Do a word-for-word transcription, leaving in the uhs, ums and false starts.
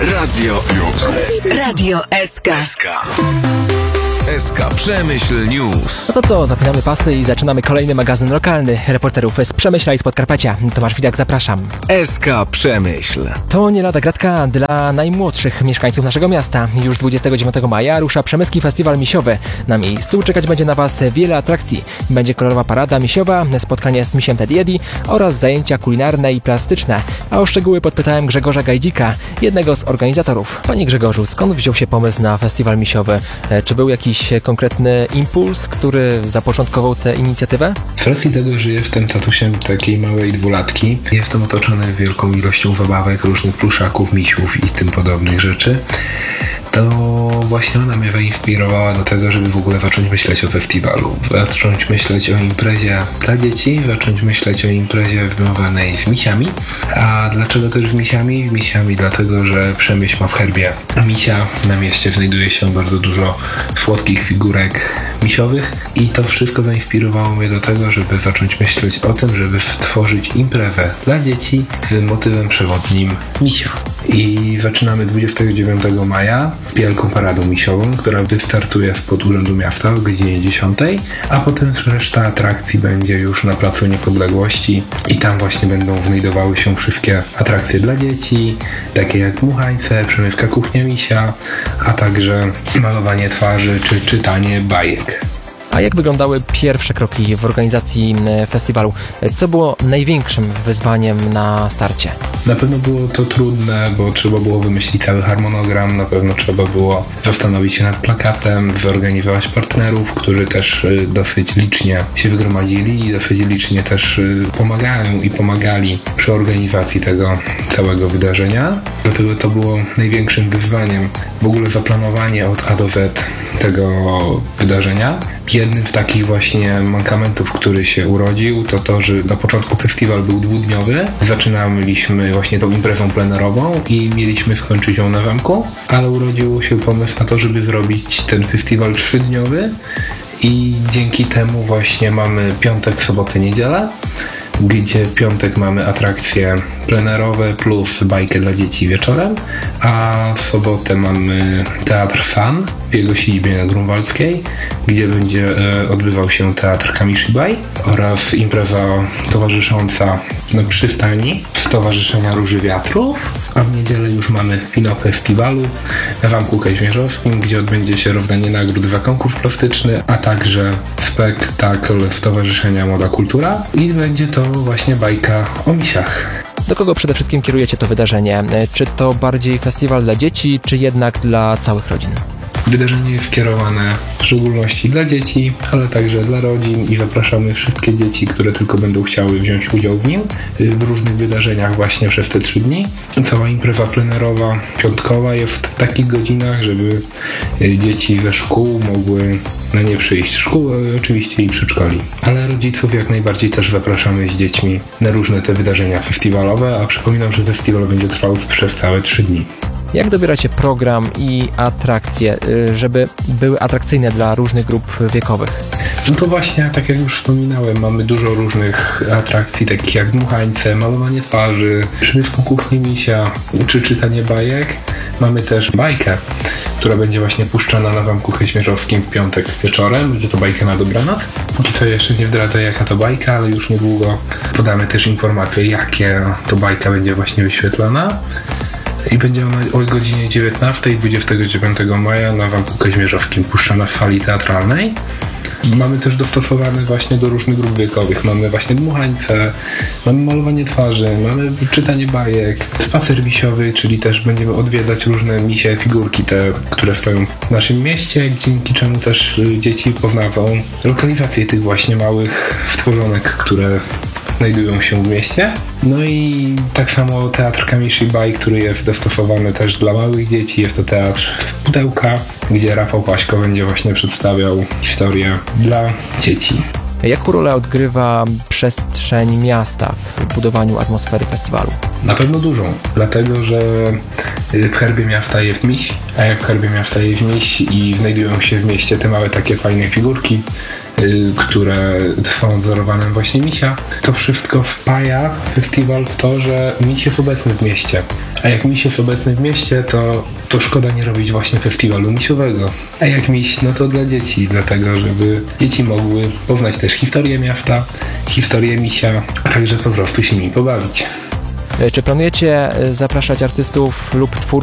Radio Radio S K. S K Przemyśl News. No to co, zapinamy pasy i zaczynamy kolejny magazyn lokalny reporterów z Przemyśla i z Podkarpacia. Tomasz Widak, zapraszam. S K Przemyśl. To nie lada gratka dla najmłodszych mieszkańców naszego miasta. Już dwudziestego dziewiątego maja rusza Przemyski Festiwal Misiowy. Na miejscu czekać będzie na Was wiele atrakcji. Będzie kolorowa parada misiowa, spotkanie z misiem Teddy Eddy oraz zajęcia kulinarne i plastyczne. A o szczegóły podpytałem Grzegorza Gajdzika, jednego z organizatorów. Panie Grzegorzu, skąd wziął się pomysł na festiwal misiowy? Czy był jakiś konkretny impuls, który zapoczątkował tę inicjatywę? Z racji tego, że jestem tatusiem takiej małej dwulatki, jestem otoczony wielką ilością zabawek, różnych pluszaków, misiów i tym podobnych rzeczy, to właśnie ona mnie zainspirowała do tego, żeby w ogóle zacząć myśleć o festiwalu, zacząć myśleć o imprezie dla dzieci, zacząć myśleć o imprezie związanej z misiami. A dlaczego też z misiami? Z misiami dlatego, że Przemyśl ma w herbie misia. Na mieście znajduje się bardzo dużo słodkich figurek misiowych i to wszystko zainspirowało mnie do tego, żeby zacząć myśleć o tym, żeby stworzyć imprezę dla dzieci z motywem przewodnim misia. I zaczynamy dwudziestego dziewiątego maja wielką paradą misiową, która wystartuje spod Urzędu Miasta o godzinie dziesiątej, a potem reszta atrakcji będzie już na Placu Niepodległości i tam właśnie będą znajdowały się wszystkie atrakcje dla dzieci, takie jak dmuchańce, przemyska kuchnia misia, a także malowanie twarzy czy czytanie bajek. A jak wyglądały pierwsze kroki w organizacji festiwalu? Co było największym wyzwaniem na starcie? Na pewno było to trudne, bo trzeba było wymyślić cały harmonogram, na pewno trzeba było zastanowić się nad plakatem, zorganizować partnerów, którzy też dosyć licznie się wygromadzili i dosyć licznie też pomagają i pomagali przy organizacji tego całego wydarzenia. Dlatego to było największym wyzwaniem, w ogóle zaplanowanie od A do Z tego wydarzenia. Jednym z takich właśnie mankamentów, który się urodził, to to, że na początku festiwal był dwudniowy. Zaczynaliśmy właśnie tą imprezą plenerową i mieliśmy skończyć ją na zamku, ale urodził się pomysł na to, żeby zrobić ten festiwal trzydniowy i dzięki temu właśnie mamy piątek, sobotę, niedzielę, gdzie w piątek mamy atrakcje plenerowe plus bajkę dla dzieci wieczorem, a w sobotę mamy Teatr Fan w jego siedzibie na Grunwaldzkiej, gdzie będzie e, odbywał się teatr Kamishibai oraz impreza towarzysząca na przystani Stowarzyszenia Róży Wiatrów, a w niedzielę już mamy finał festiwalu na Zamku Kazimierzowskim, gdzie odbędzie się rozdanie nagród za konkurs plastyczny, a także spektakl Stowarzyszenia Młoda Kultura i będzie to właśnie bajka o misiach. Do kogo przede wszystkim kierujecie to wydarzenie? Czy to bardziej festiwal dla dzieci, czy jednak dla całych rodzin? Wydarzenie jest skierowane w szczególności dla dzieci, ale także dla rodzin i zapraszamy wszystkie dzieci, które tylko będą chciały wziąć udział w nim, w różnych wydarzeniach właśnie przez te trzy dni. Cała impreza plenerowa, piątkowa jest w takich godzinach, żeby dzieci ze szkół mogły na nie przyjść. Szkół oczywiście i przedszkoli, ale rodziców jak najbardziej też zapraszamy z dziećmi na różne te wydarzenia festiwalowe, a przypominam, że festiwal będzie trwał przez całe trzy dni. Jak dobieracie program i atrakcje, żeby były atrakcyjne dla różnych grup wiekowych? No to właśnie, tak jak już wspominałem, mamy dużo różnych atrakcji, takich jak dmuchańce, malowanie twarzy, przemyską kuchni misia, czy czytanie bajek. Mamy też bajkę, która będzie właśnie puszczana na Zamku Kazimierzowskim w piątek wieczorem. Będzie to bajka na dobranoc. Póki co jeszcze nie zdradzę, jaka to bajka, ale już niedługo podamy też informacje, jakie to bajka będzie właśnie wyświetlana. I będzie ona o godzinie dziewiętnastej dwudziestego dziewiątego maja na Zamku Kazimierzowskim puszczana w sali teatralnej. Mamy też dostosowane właśnie do różnych grup wiekowych. Mamy właśnie dmuchańce, mamy malowanie twarzy, mamy czytanie bajek, spacer misiowy, czyli też będziemy odwiedzać różne misie, figurki te, które stoją w naszym mieście, dzięki czemu też dzieci poznają lokalizację tych właśnie małych stworzonek, które znajdują się w mieście. No i tak samo teatr Kamishibai, który jest dostosowany też dla małych dzieci. Jest to teatr z pudełka, gdzie Rafał Paśko będzie właśnie przedstawiał historię dla dzieci. Jaką rolę odgrywa przestrzeń miasta w budowaniu atmosfery festiwalu? Na pewno dużą, dlatego że w herbie miasta jest miś, a jak w herbie miasta jest miś i znajdują się w mieście te małe takie fajne figurki, y, które trwa nadzorowanym właśnie Misia. To wszystko wpaja festiwal w to, że Miś jest obecny w mieście. A jak Miś jest obecny w mieście, to, to szkoda nie robić właśnie festiwalu misiowego. A jak Miś, no to dla dzieci, dlatego żeby dzieci mogły poznać też historię miasta, historię Misia, a także po prostu się nimi pobawić. Czy planujecie zapraszać artystów lub twórców